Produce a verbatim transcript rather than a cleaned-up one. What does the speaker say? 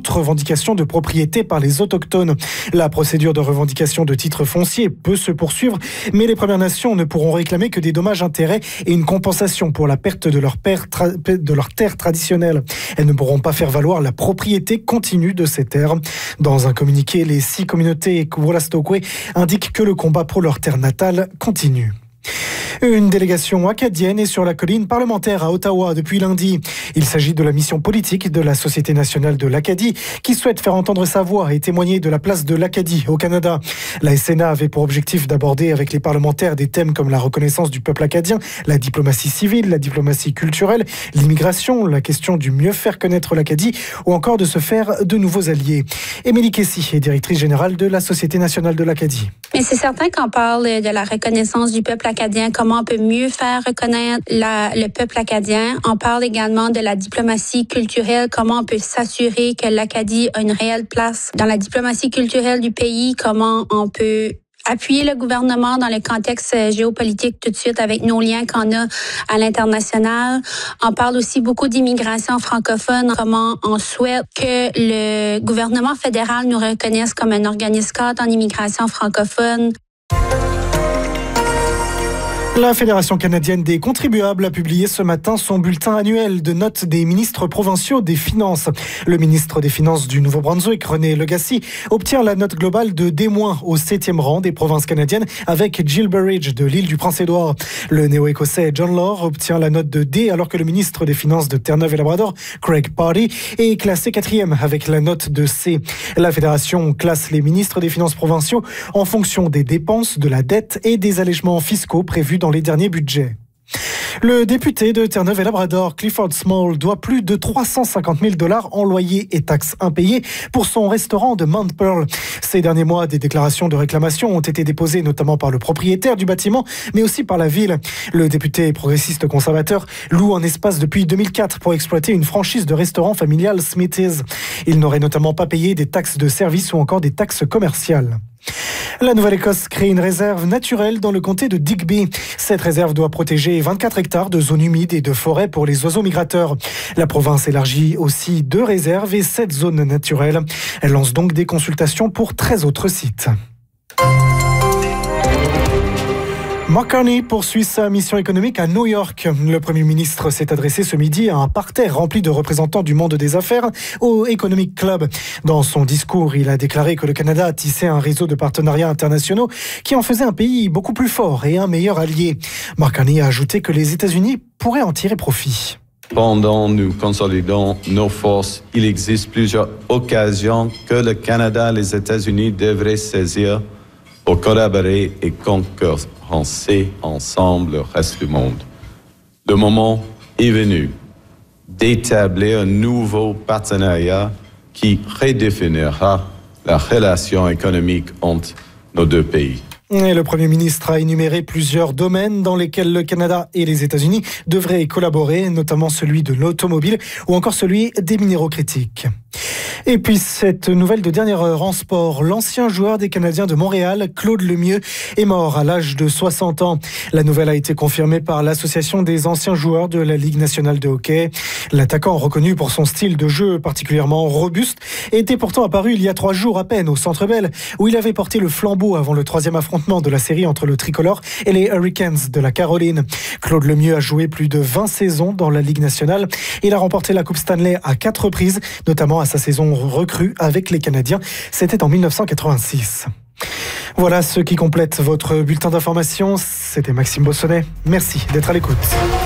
toute revendication de propriété par les autochtones. La procédure de revendication de titres fonciers peut se poursuivre, mais les Premières Nations ne pourront réclamer que des dommages-intérêts et une compensation pour la perte de leur, père tra- de leur terre traditionnelle. Elles ne pourront pas faire valoir la propriété continue de ces terres. Dans un communiqué, les six communautés Wolastoqey indiquent que le combat pour leur terre natale continue. Une délégation acadienne est sur la colline parlementaire à Ottawa depuis lundi. Il s'agit de la mission politique de la Société nationale de l'Acadie qui souhaite faire entendre sa voix et témoigner de la place de l'Acadie au Canada. La S N A avait pour objectif d'aborder avec les parlementaires des thèmes comme la reconnaissance du peuple acadien, la diplomatie civile, la diplomatie culturelle, l'immigration, la question du mieux faire connaître l'Acadie ou encore de se faire de nouveaux alliés. Émilie Kessy est directrice générale de la Société nationale de l'Acadie. Mais c'est certain qu'on parle de la reconnaissance du peuple acadien, comment on peut mieux faire reconnaître la, le peuple acadien. On parle également de la diplomatie culturelle, comment on peut s'assurer que l'Acadie a une réelle place dans la diplomatie culturelle du pays, comment on peut appuyer le gouvernement dans le contexte géopolitique tout de suite avec nos liens qu'on a à l'international. On parle aussi beaucoup d'immigration francophone, comment on souhaite que le gouvernement fédéral nous reconnaisse comme un organisme cadre en immigration francophone. La Fédération canadienne des contribuables a publié ce matin son bulletin annuel de notes des ministres provinciaux des Finances. Le ministre des Finances du Nouveau-Brunswick, René Legacy, obtient la note globale de D- au septième rang des provinces canadiennes avec Jill Burridge de l'île du Prince-Édouard. Le néo-écossais John Law obtient la note de D alors que le ministre des Finances de Terre-Neuve et Labrador, Craig Party, est classé quatrième avec la note de C. La Fédération classe les ministres des Finances provinciaux en fonction des dépenses, de la dette et des allègements fiscaux prévus dans dans les derniers budgets. Le député de Terre-Neuve et Labrador, Clifford Small, doit plus de trois cent cinquante mille dollars en loyers et taxes impayés pour son restaurant de Mount Pearl. Ces derniers mois, des déclarations de réclamation ont été déposées notamment par le propriétaire du bâtiment, mais aussi par la ville. Le député progressiste conservateur loue un espace depuis deux mille quatre pour exploiter une franchise de restaurant familial Smithy's. Il n'aurait notamment pas payé des taxes de service ou encore des taxes commerciales. La Nouvelle-Écosse crée une réserve naturelle dans le comté de Digby. Cette réserve doit protéger vingt-quatre hectares de zones humides et de forêts pour les oiseaux migrateurs. La province élargit aussi deux réserves et sept zones naturelles. Elle lance donc des consultations pour treize autres sites. Mark Carney poursuit sa mission économique à New York. Le Premier ministre s'est adressé ce midi à un parterre rempli de représentants du monde des affaires au Economic Club. Dans son discours, il a déclaré que le Canada a tissé un réseau de partenariats internationaux qui en faisait un pays beaucoup plus fort et un meilleur allié. Mark Carney a ajouté que les États-Unis pourraient en tirer profit. Pendant nous consolidons nos forces, il existe plusieurs occasions que le Canada et les États-Unis devraient saisir pour collaborer et concurrencer ensemble le reste du monde. Le moment est venu d'établir un nouveau partenariat qui redéfinira la relation économique entre nos deux pays. Et le Premier ministre a énuméré plusieurs domaines dans lesquels le Canada et les États-Unis devraient collaborer, notamment celui de l'automobile ou encore celui des minéraux critiques. Et puis cette nouvelle de dernière heure en sport, l'ancien joueur des Canadiens de Montréal, Claude Lemieux, est mort à l'âge de soixante ans. La nouvelle a été confirmée par l'Association des anciens joueurs de la Ligue nationale de hockey. L'attaquant, reconnu pour son style de jeu particulièrement robuste, était pourtant apparu il y a trois jours à peine au Centre Bell, où il avait porté le flambeau avant le troisième affrontement de la série entre le Tricolore et les Hurricanes de la Caroline. Claude Lemieux a joué plus de vingt saisons dans la Ligue nationale. Il a remporté la Coupe Stanley à quatre reprises, notamment à sa saison recrue avec les Canadiens. C'était en dix-neuf cent quatre-vingt-six. Voilà ce qui complète votre bulletin d'information. C'était Maxime Bossonnet. Merci d'être à l'écoute.